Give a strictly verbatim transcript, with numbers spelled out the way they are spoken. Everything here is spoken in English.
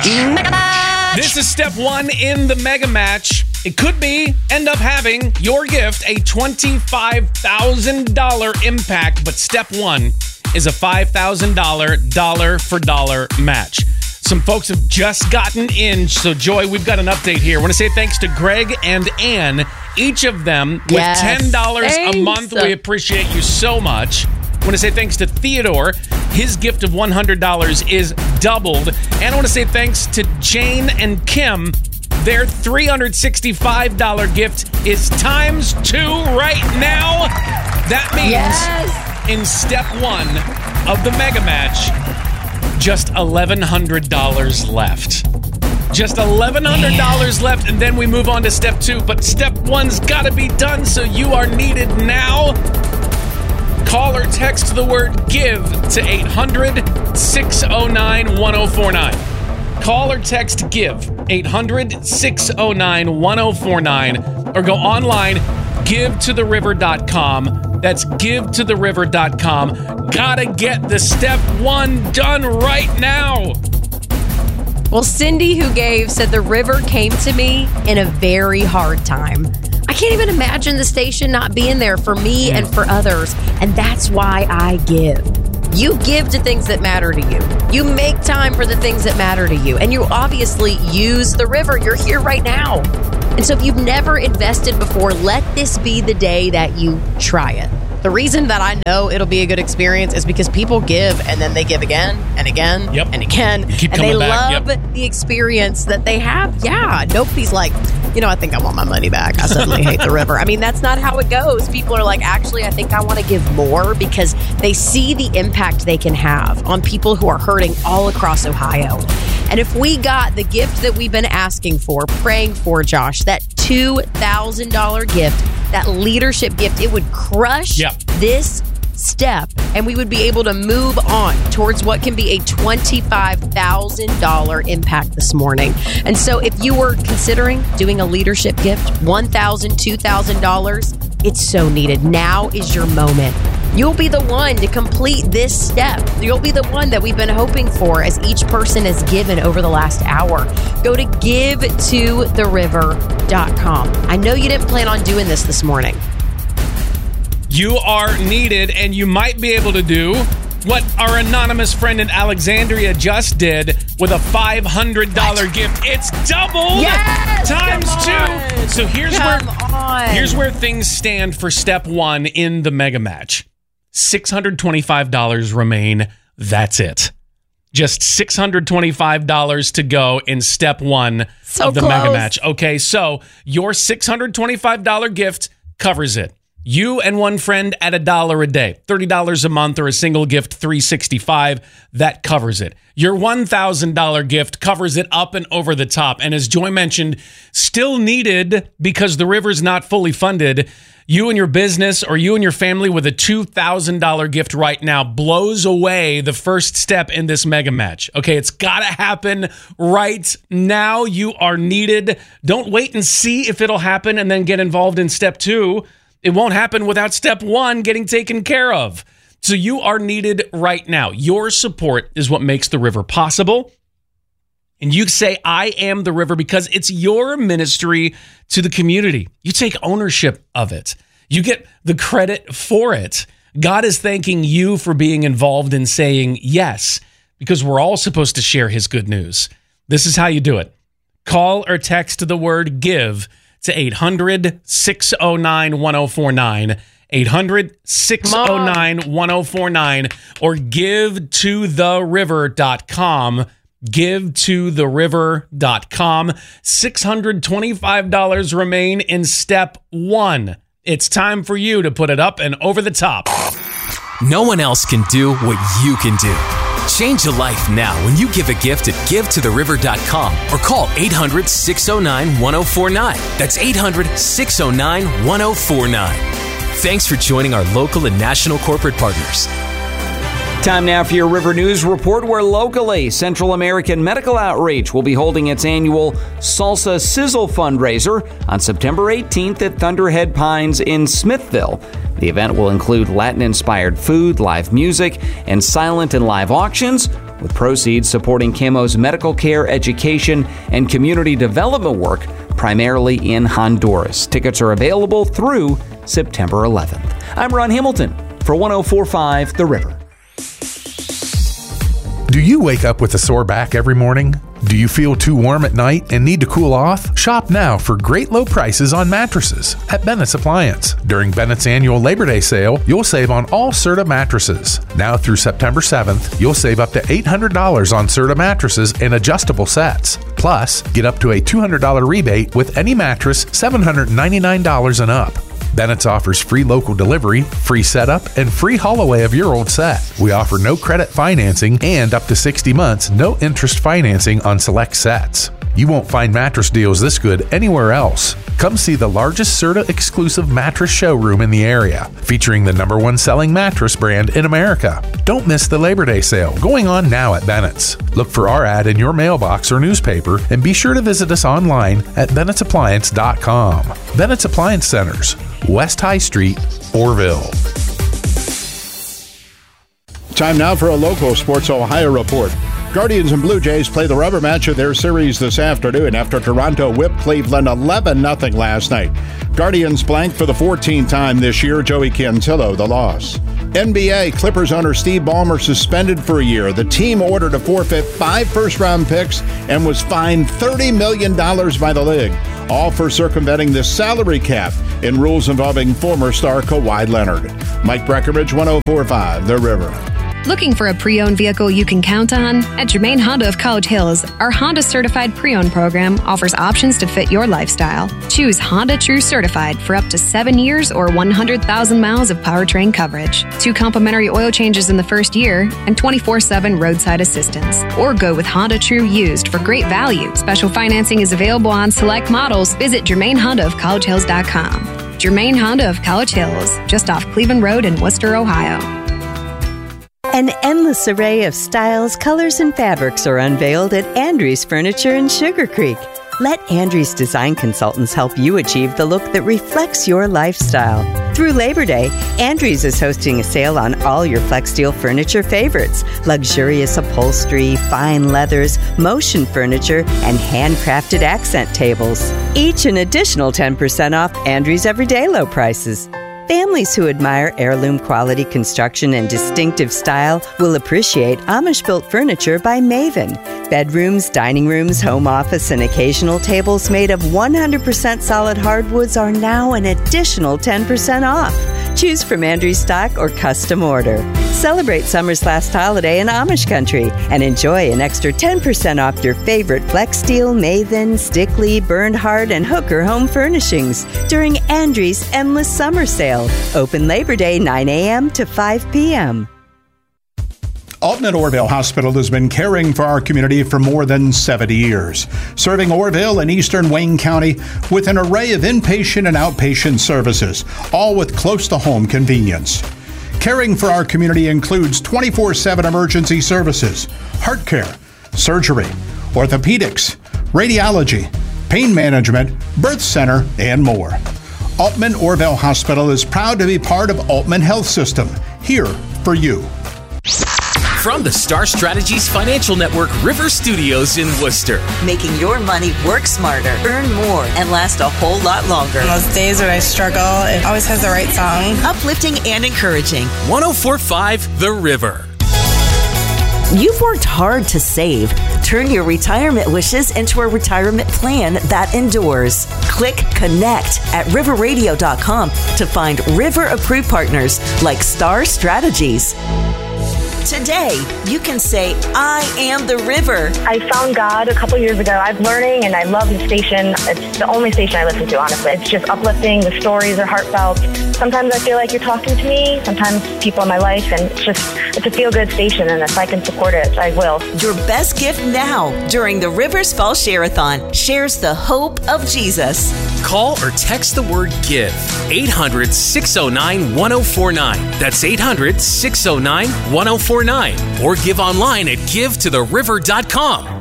Mega Match! This is step one in the Mega Match. It could be end up having your gift a twenty-five thousand dollars impact, but step one is a five thousand dollars dollar for dollar match. Some folks have just gotten in. So, Joy, we've got an update here. I want to say thanks to Greg and Ann, each of them with yes, ten dollars thanks. a month. We appreciate you so much. I want to say thanks to Theodore. His gift of one hundred dollars is doubled. And I want to say thanks to Jane and Kim. Their three hundred sixty-five dollars gift is times two right now. That means yes. in step one of the Mega Match, just eleven hundred dollars left. Just eleven hundred dollars Man. left, and then we move on to step two. But step one's got to be done, so you are needed now. Call or text the word GIVE to eight hundred, six oh nine, one oh four nine. Call or text GIVE, eight hundred, six oh nine, one oh four nine, or go online, give to the river dot com. That's give to the river dot com. Gotta get the step one done right now. Well, Cindy, who gave, said the river came to me in a very hard time. I can't even imagine the station not being there for me and for others, and that's why I give. You give to things that matter to you. You make time for the things that matter to you, and you obviously use the river. You're here right now. And so if you've never invested before, let this be the day that you try it. The reason that I know it'll be a good experience is because people give and then they give again and again yep. and again. You keep and coming they back. love yep. the experience that they have. Yeah. Nobody's like, you know, I think I want my money back. I suddenly hate the river. I mean, that's not how it goes. People are like, actually, I think I want to give more because they see the impact they can have on people who are hurting all across Ohio. And if we got the gift that we've been asking for, praying for, Josh, that two thousand dollars gift, that leadership gift, it would crush yep. this step, and we would be able to move on towards what can be a twenty-five thousand dollars impact this morning. And so if you were considering doing a leadership gift, one thousand dollars, two thousand dollars, it's so needed. Now is your moment. You'll be the one to complete this step. You'll be the one that we've been hoping for as each person has given over the last hour. Go to give to the river dot com. I know you didn't plan on doing this this morning. You are needed, and you might be able to do what our anonymous friend in Alexandria just did with a five hundred dollars gift. It's doubled yes, times two. So here's come where on. here's where things stand for step one in the Mega Match. six hundred twenty-five dollars remain. That's it. Just six hundred twenty-five dollars to go in step one so of the close. Mega Match. Okay, so your six hundred twenty-five dollars gift covers it. You and one friend at a dollar a day, thirty dollars a month, or a single gift, three hundred sixty-five dollars, that covers it. Your one thousand dollars gift covers it up and over the top. And as Joy mentioned, still needed because the river's not fully funded. You and your business or you and your family with a two thousand dollars gift right now blows away the first step in this Mega Match. Okay, it's got to happen right now. You are needed. Don't wait and see if it'll happen and then get involved in step two. It won't happen without step one getting taken care of. So you are needed right now. Your support is what makes the river possible. And you say, I am the river because it's your ministry to the community. You take ownership of it. You get the credit for it. God is thanking you for being involved in saying yes, because we're all supposed to share his good news. This is how you do it. Call or text the word GIVE to eight hundred, six oh nine, one oh four nine, eight hundred, six oh nine, one oh four nine, or give to the river dot com. give to the river dot com. six hundred twenty-five dollars remain in step one. It's time for you to put it up and over the top. No one else can do what you can do. Change a life now when you give a gift at give to the river dot com or call eight hundred, six oh nine, one oh four nine. That's eight hundred, six oh nine, one oh four nine. Thanks for joining our local and national corporate partners. Time now for your River News Report, where locally, Central American Medical Outreach will be holding its annual Salsa Sizzle fundraiser on September eighteenth at Thunderhead Pines in Smithville. The event will include Latin-inspired food, live music, and silent and live auctions. with proceeds supporting Camo's medical care, education, and community development work, primarily in Honduras. Tickets are available through September eleventh. I'm Ron Hamilton for one oh four point five The River. Do you wake up with a sore back every morning? Do you feel too warm at night and need to cool off? Shop now for great low prices on mattresses at Bennett's Appliance. During Bennett's annual Labor Day sale, you'll save on all Serta mattresses. Now through September seventh, you'll save up to eight hundred dollars on Serta mattresses and adjustable sets. Plus, get up to a two hundred dollars rebate with any mattress seven hundred ninety-nine dollars and up. Bennett's offers free local delivery, free setup, and free haul away of your old set. We offer no credit financing and up to sixty months, no interest financing on select sets. You won't find mattress deals this good anywhere else. Come see the largest Serta exclusive mattress showroom in the area, featuring the number one selling mattress brand in America. Don't miss the Labor Day sale going on now at Bennett's. Look for our ad in your mailbox or newspaper, and be sure to visit us online at Bennett's Appliance dot com. Bennett's Appliance Centers, West High Street, Orville. Time now for a local Sports Ohio report. Guardians and Blue Jays play the rubber match of their series this afternoon after Toronto whipped Cleveland eleven nothing last night. Guardians blanked for the fourteenth time this year. Joey Cantillo, the loss. N B A, Clippers owner Steve Ballmer suspended for a year. The team ordered to forfeit five first-round picks and was fined thirty million dollars by the league, all for circumventing the salary cap in rules involving former star Kawhi Leonard. Mike Breckenridge, one oh four point five The River. Looking for a pre-owned vehicle you can count on? At Germain Honda of College Hills, our Honda Certified Pre-Owned program offers options to fit your lifestyle. Choose Honda True Certified for up to seven years or one hundred thousand miles of powertrain coverage, two complimentary oil changes in the first year, and twenty-four seven roadside assistance. Or go with Honda True Used for great value. Special financing is available on select models. Visit Germain Honda of College Hills dot com. Germain Honda of College Hills, just off Cleveland Road in Worcester, Ohio. An endless array of styles, colors, and fabrics are unveiled at Andrews Furniture in Sugar Creek. Let Andrews Design Consultants help you achieve the look that reflects your lifestyle. Through Labor Day, Andrews is hosting a sale on all your Flexsteel furniture favorites, luxurious upholstery, fine leathers, motion furniture, and handcrafted accent tables. Each an additional ten percent off Andrews' everyday low prices. Families who admire heirloom quality construction and distinctive style will appreciate Amish-built furniture by Maven. Bedrooms, dining rooms, home office, and occasional tables made of one hundred percent solid hardwoods are now an additional ten percent off. Choose from Andrews stock or custom order. Celebrate summer's last holiday in Amish country and enjoy an extra ten percent off your favorite Flexsteel, Maven, Stickley, Bernhardt, and Hooker home furnishings during Andrews' Endless Summer Sale. Open Labor Day nine a.m. to five p.m. Alton and Orville Hospital has been caring for our community for more than seventy years, serving Orville and eastern Wayne County with an array of inpatient and outpatient services, all with close-to-home convenience. Caring for our community includes twenty-four seven emergency services, heart care, surgery, orthopedics, radiology, pain management, birth center, and more. Altman Orville Hospital is proud to be part of Altman Health System, here for you. From the Star Strategies Financial Network River Studios in Worcester. Making your money work smarter, earn more, and last a whole lot longer. On those days when I struggle, it always has the right song. Uplifting and encouraging. one oh four point five The River. You've worked hard to save. Turn your retirement wishes into a retirement plan that endures. Click Connect at river radio dot com to find River-approved partners like Star Strategies. Today, you can say, I am the river. I found God a couple years ago. I'm learning and I love the station. It's the only station I listen to, honestly. It's just uplifting. The stories are heartfelt. Sometimes I feel like you're talking to me, sometimes people in my life, and it's just, it's a feel-good station, and if I can support it, I will. Your best gift now during the Rivers Fall Share-a-thon shares the hope of Jesus. Call or text the word GIVE, eight hundred, six oh nine, one oh four nine. That's eight hundred, six oh nine, one oh four nine. Or give online at give to the river dot com.